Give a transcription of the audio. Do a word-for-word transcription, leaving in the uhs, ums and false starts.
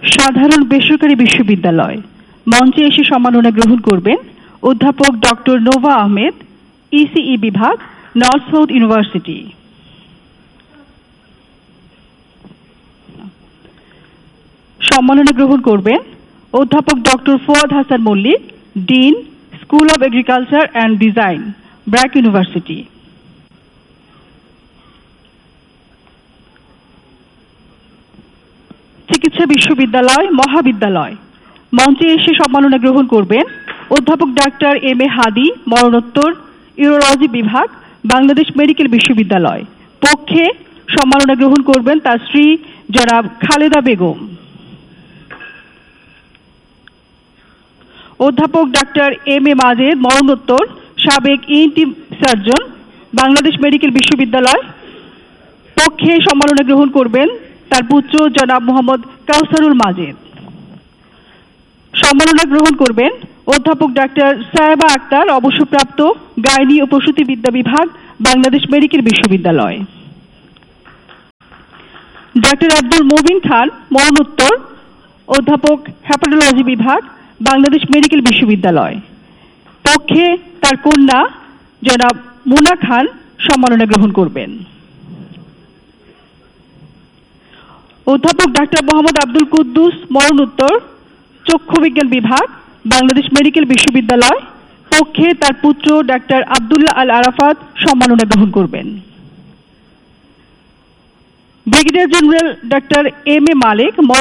সাধারণ বেসরকারি বিশ্ববিদ্যালয়। মঞ্চে এসে সম্মাননা গ্রহণ করবেন অধ্যাপক ডক্টর নোভা আহমেদ, ইসিই বিভাগ, নর্থ সাউথ ইউনিভার্সিটি। সম্মাননা গ্রহণ করবেন অধ্যাপক doctor Fuad Hasan Mallick, dean, school of agriculture and design, BRAC university. চিকিৎসা বিশ্ববিদ্যালয়, মহাবিদ্যালয়। মঞ্চে এসে সম্মাননা গ্রহণ করবেন অধ্যাপক ডাক্তার এম এ হাদি, মরণোত্তর, ইউরোলজি বিভাগ, বাংলাদেশ মেডিকেল বিশ্ববিদ্যালয়। পক্ষে সম্মাননা গ্রহণ করবেন তার স্ত্রী জনাব খালেদা বেগম। অধ্যাপক ডাক্তার এম এ মাজেদ, মরণোত্তর, সাবেক ইএনটি সার্জন, বাংলাদেশ মেডিকেল বিশ্ববিদ্যালয়। পক্ষে সম্মাননা গ্রহণ করবেন তার পুত্র জনাব মোহাম্মদ কাউসারুল মাজেদ। সম্মাননা গ্রহণ করবেন অধ্যাপক ডাক্তার সায়েবা আক্তার, অবসরপ্রাপ্ত, গাইনি ও প্রসূতিবিদ্যা বিভাগ, বাংলাদেশ মেডিকেল বিশ্ববিদ্যালয়। ডাক্তার আব্দুল মুবিন খান, মরণোত্তর, অধ্যাপক, হেপাটোলজি বিভাগ, বাংলাদেশ মেডিকেল বিশ্ববিদ্যালয়। পক্ষে তার কন্যা জনাব মুনা খান সম্মাননা গ্রহণ করবেন। অধ্যাপক ডাক্তার মোহাম্মদ আব্দুল কুদ্দুস, মরণোত্তর, চক্ষু বিজ্ঞান বিভাগ, বাংলাদেশ মেডিকেল বিশ্ববিদ্যালয়। পক্ষে তার পুত্র ডাক্তার আব্দুল্লাহ আল আরাফাত সম্মাননা গ্রহণ করবেন। Brigadier general doctor M A Malik,